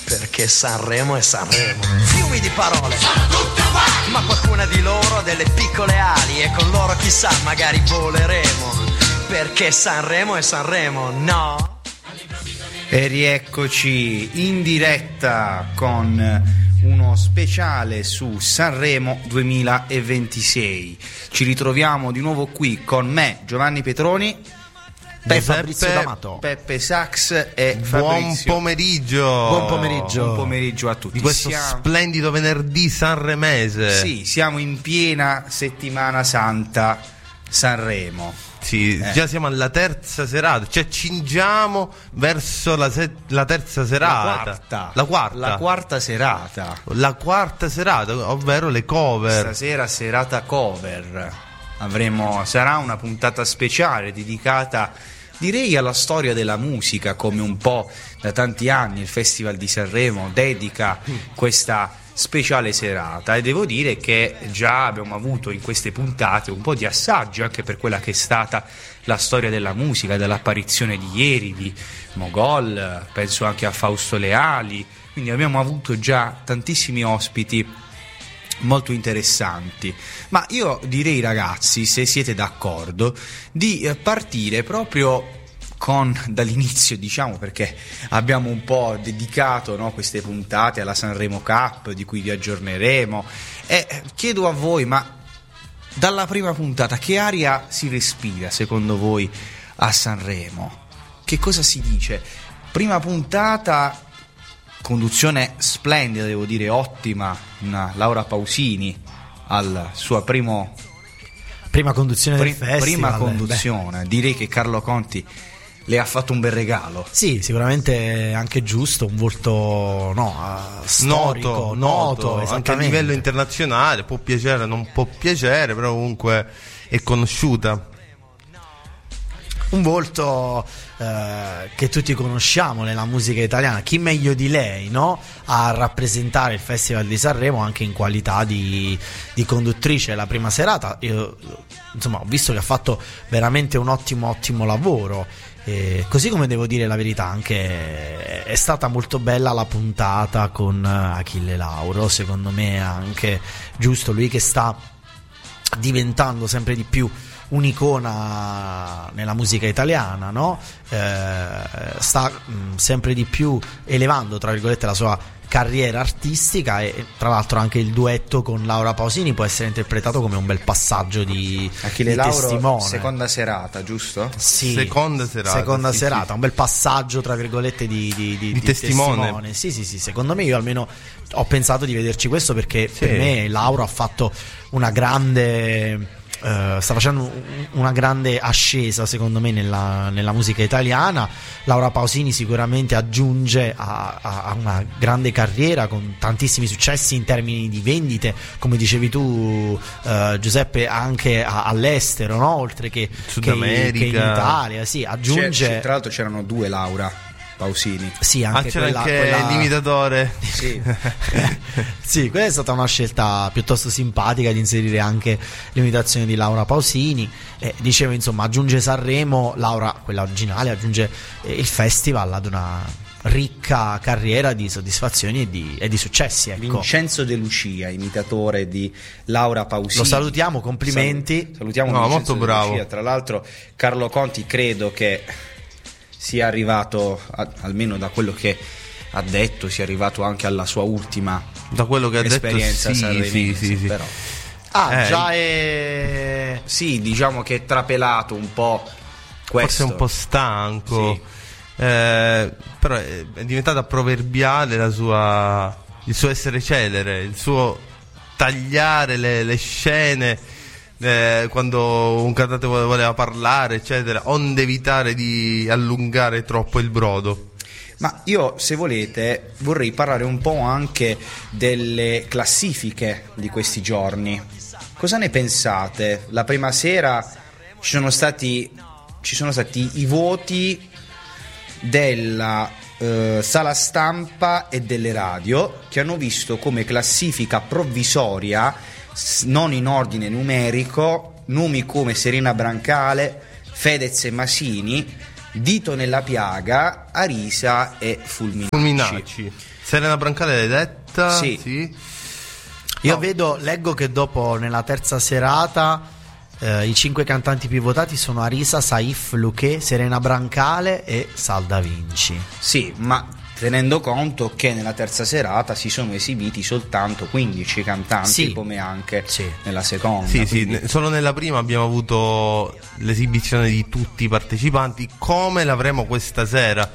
perché Sanremo è Sanremo. Fiumi di parole, sono tutte uguali, ma qualcuna di loro ha delle piccole ali e con loro chissà magari voleremo, perché Sanremo è Sanremo, no? E rieccoci in diretta con uno speciale su Sanremo 2026. Ci ritroviamo di nuovo qui con me, Giovanni Petroni, Fabrizio D'Amato, Peppe Sax e Buon Fabrizio. pomeriggio. Buon pomeriggio. Buon pomeriggio a tutti. Di questo splendido venerdì sanremese. Sì, siamo in piena settimana santa Sanremo. Sì, già siamo alla terza serata, ci accingiamo verso la terza serata. La quarta serata, ovvero le cover. Stasera serata cover. Sarà una puntata speciale dedicata, direi, alla storia della musica, come un po' da tanti anni il Festival di Sanremo dedica questa speciale serata, e devo dire che già abbiamo avuto in queste puntate un po' di assaggio anche per quella che è stata la storia della musica, dall'apparizione di ieri di Mogol, penso anche a Fausto Leali, quindi abbiamo avuto già tantissimi ospiti molto interessanti. Ma io direi, ragazzi, se siete d'accordo, di partire proprio dall'inizio, diciamo, perché abbiamo un po' dedicato, no, queste puntate alla Sanremo Cup, di cui vi aggiorneremo, e chiedo a voi, ma dalla prima puntata che aria si respira secondo voi a Sanremo? Che cosa si dice? Prima puntata, conduzione splendida, devo dire, ottima, una Laura Pausini al suo prima conduzione del festival. Prima conduzione, direi che Carlo Conti le ha fatto un bel regalo. Sì, sicuramente anche giusto, un volto storico, noto anche a livello internazionale, può piacere, non può piacere, però comunque è conosciuta. Un volto che tutti conosciamo nella musica italiana, chi meglio di lei, no? A rappresentare il Festival di Sanremo anche in qualità di conduttrice la prima serata. Io, insomma, ho visto che ha fatto veramente un ottimo lavoro. Così come devo dire la verità, anche è stata molto bella la puntata con Achille Lauro, secondo me è anche giusto, lui che sta diventando sempre di più un'icona nella musica italiana, no? Sta sempre di più elevando, tra virgolette, la sua carriera artistica, e tra l'altro anche il duetto con Laura Pausini può essere interpretato come un bel passaggio di testimone. Seconda serata, giusto? Sì, seconda serata, un bel passaggio, tra virgolette, di testimone. Sì, secondo me, io almeno ho pensato di vederci questo, perché per me Laura ha fatto una grande sta facendo una grande ascesa, secondo me, nella musica italiana. Laura Pausini sicuramente aggiunge a una grande carriera con tantissimi successi in termini di vendite, come dicevi tu, Giuseppe, anche all'estero, no? Oltre che Sud America, che in Italia. Sì, aggiunge. Tra l'altro c'erano due Laura Pausini. Sì, anche c'era anche l'imitatore. Sì. Sì, quella è stata una scelta piuttosto simpatica, di inserire anche l'imitazione di Laura Pausini. Dicevo, insomma, aggiunge Sanremo, Laura, quella originale, aggiunge il festival ad una ricca carriera di soddisfazioni e di successi, ecco. Vincenzo De Lucia, imitatore di Laura Pausini. Lo salutiamo, complimenti. Salutiamo, no, Vincenzo molto bravo. De Lucia. Tra l'altro Carlo Conti credo che sia arrivato, almeno da quello che ha detto, sia arrivato anche alla sua ultima, da quello che ha esperienza detto, sanremese, sì. però. Già è... Sì, diciamo che è trapelato un po' questo. Forse un po' stanco, sì. Però è diventata proverbiale il suo essere celere, il suo tagliare le scene quando un cantante voleva parlare, eccetera, onde evitare di allungare troppo il brodo. Ma io, se volete, vorrei parlare un po' anche delle classifiche di questi giorni. Cosa ne pensate? La prima sera ci sono stati i voti della sala stampa e delle radio, che hanno visto come classifica provvisoria, non in ordine numerico, nomi come Serena Brancale, Fedez e Masini, Dito nella piaga, Arisa e Fulminacci. Serena Brancale l'hai detta? Sì. Io leggo che dopo, nella terza serata, i 5 cantanti più votati sono Arisa, Saif, Luché, Serena Brancale e Sal Da Vinci. Sì, ma tenendo conto che nella terza serata si sono esibiti soltanto 15 cantanti, sì, come anche sì, nella seconda. Sì, quindi... sì, solo nella prima abbiamo avuto l'esibizione di tutti i partecipanti, come l'avremo questa sera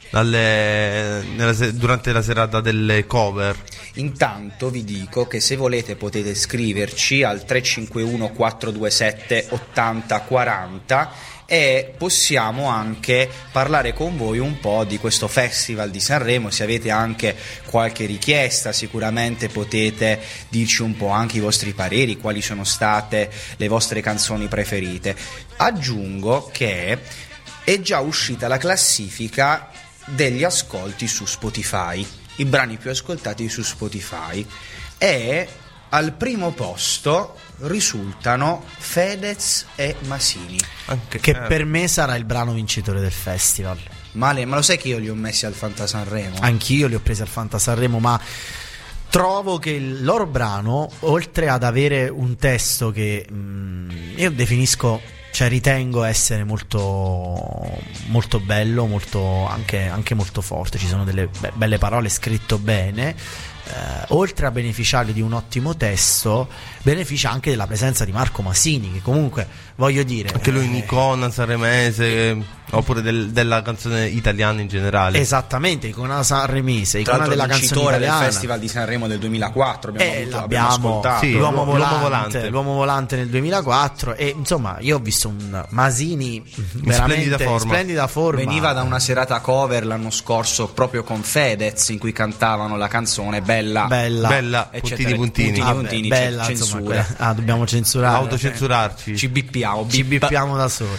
durante la serata delle cover. Intanto vi dico che se volete potete scriverci al 351 427 80 40 e possiamo anche parlare con voi un po' di questo Festival di Sanremo. Se avete anche qualche richiesta, sicuramente potete dirci un po' anche i vostri pareri, quali sono state le vostre canzoni preferite. Aggiungo che è già uscita la classifica degli ascolti su Spotify, i brani più ascoltati su Spotify, e al primo posto risultano Fedez e Masini, che per me sarà il brano vincitore del festival. Ma lo sai che io li ho messi al Fanta Sanremo? Anch'io li ho presi al Fanta Sanremo, ma trovo che il loro brano, oltre ad avere un testo che io definisco, cioè ritengo essere molto, molto bello, molto, anche molto forte, ci sono delle belle parole, scritto bene, oltre a beneficiare di un ottimo testo, beneficia anche della presenza di Marco Masini, che comunque, voglio dire, anche lui un'icona sanremese, oppure della canzone italiana in generale. Esattamente, icona sanremese, icona della canzone italiana, del Festival di Sanremo del 2004 abbiamo ascoltato, sì, l'uomo volante nel 2004, e insomma io ho visto un Masini veramente splendida forma. Veniva da una serata cover l'anno scorso proprio con Fedez, in cui cantavano la canzone Bella, puntini, bella, censura. Insomma, dobbiamo censurare, autocensurarci, ci bippiamo da soli.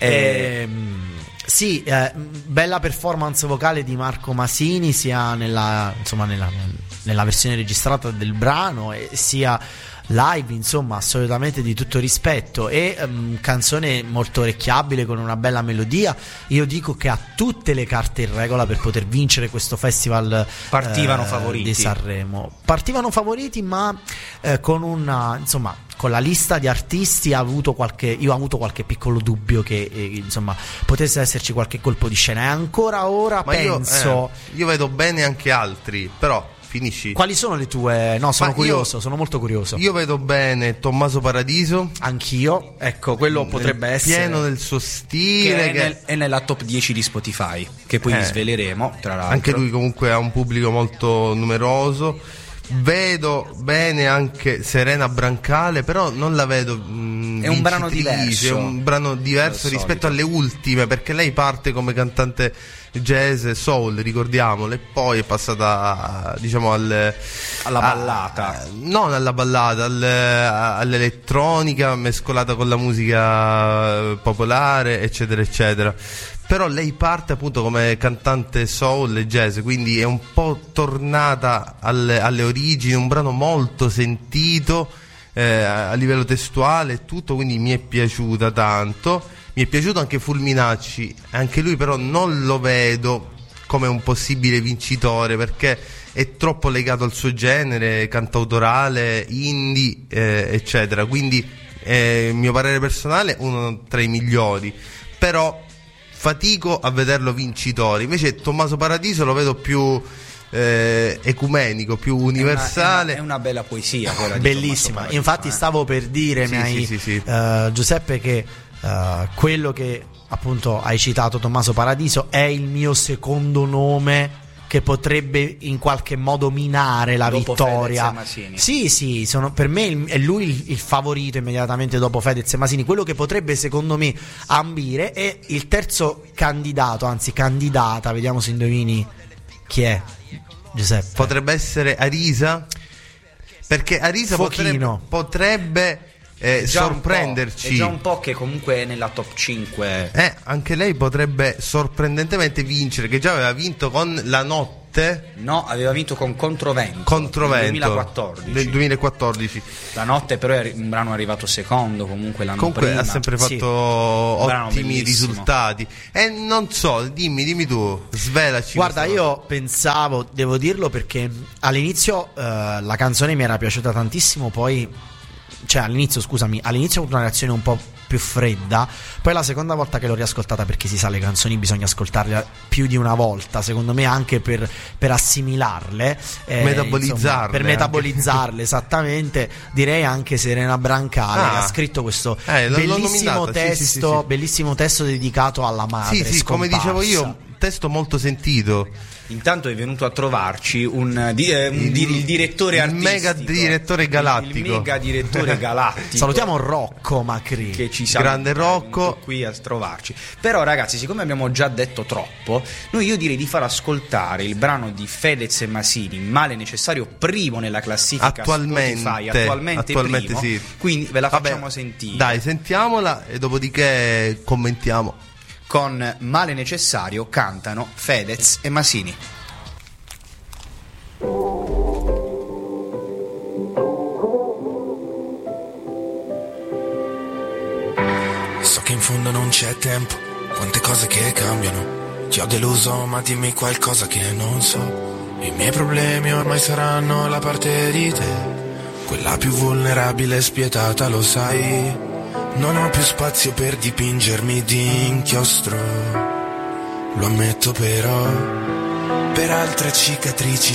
Sì, bella performance vocale di Marco Masini, sia nella versione registrata del brano e sia live, insomma, assolutamente di tutto rispetto, e canzone molto orecchiabile con una bella melodia. Io dico che ha tutte le carte in regola per poter vincere questo festival. Partivano favoriti di Sanremo, ma con la lista di artisti io ho avuto qualche piccolo dubbio che insomma potesse esserci qualche colpo di scena, e ancora ora penso io vedo bene anche altri, però finisci. Quali sono le tue? No, sono curioso, sono molto curioso. Io vedo bene Tommaso Paradiso. Anch'io, ecco, quello potrebbe essere pieno del suo stile, è nella top 10 di Spotify, che poi vi sveleremo, tra l'altro. Anche lui comunque ha un pubblico molto numeroso. Vedo bene anche Serena Brancale, però non la vedo è un brano diverso, è un brano diverso rispetto alle ultime, perché lei parte come cantante jazz e soul, ricordiamolo, e poi è passata, diciamo, alla ballata, non alla ballata, all'elettronica mescolata con la musica popolare, eccetera eccetera. Però lei parte appunto come cantante soul e jazz, quindi è un po' tornata alle origini, un brano molto sentito a livello testuale e tutto, quindi mi è piaciuta tanto. Mi è piaciuto anche Fulminacci, anche lui però non lo vedo come un possibile vincitore, perché è troppo legato al suo genere, cantautorale, indie, eccetera, quindi mio parere personale uno tra i migliori, però fatico a vederlo vincitore. Invece Tommaso Paradiso lo vedo più ecumenico, più universale. È una bella poesia quella, bellissima. Infatti stavo per dire, Giuseppe, che quello che appunto hai citato, Tommaso Paradiso, è il mio secondo nome che potrebbe in qualche modo minare la dopo vittoria. Fedez e Masini. Sì, per me è lui il favorito immediatamente dopo Fedez e Masini. Quello che potrebbe secondo me ambire è il terzo candidato, anzi candidata, vediamo se indovini chi è, Giuseppe. Potrebbe essere perché Arisa potrebbe sorprenderci. È già un po' che comunque è nella top 5. Anche lei potrebbe sorprendentemente vincere, che già aveva vinto con La Notte notte. No, aveva vinto con Controvento. Controvento nel 2014. La notte però è un brano arrivato secondo comunque l'anno Comunque prima. ha sempre fatto Sì. ottimi bellissimo. risultati. E non so, dimmi tu, svelaci. Guarda, questa io pensavo, devo dirlo perché all'inizio la canzone mi era piaciuta tantissimo, poi all'inizio ho avuto una reazione un po' più fredda, poi la seconda volta che l'ho riascoltata, perché si sa, le canzoni bisogna ascoltarle più di una volta, secondo me anche per assimilarle, Metabolizzarle, insomma, per anche. metabolizzarle esattamente, direi anche Serena Brancale che ha scritto questo l'ho bellissimo nominata, testo, sì. bellissimo testo dedicato alla madre Sì, come dicevo io, testo molto sentito. Intanto è venuto a trovarci il direttore artistico, mega direttore galattico. il mega direttore galattico. Salutiamo Rocco Macri, che ci Grande saluta, Rocco. qui a trovarci. Però ragazzi, siccome abbiamo già detto troppo, io direi di far ascoltare il brano di Fedez e Masini, Male Necessario, primo nella classifica Attualmente, Spotify, attualmente primo, sì. quindi ve la facciamo sentire. Dai, sentiamola e dopodiché commentiamo. Con Male Necessario cantano Fedez e Masini. So che in fondo non c'è tempo, quante cose che cambiano. Ti ho deluso, ma dimmi qualcosa che non so. I miei problemi ormai saranno la parte di te, quella più vulnerabile e spietata, lo sai. Non ho più spazio per dipingermi di inchiostro, lo ammetto però, per altre cicatrici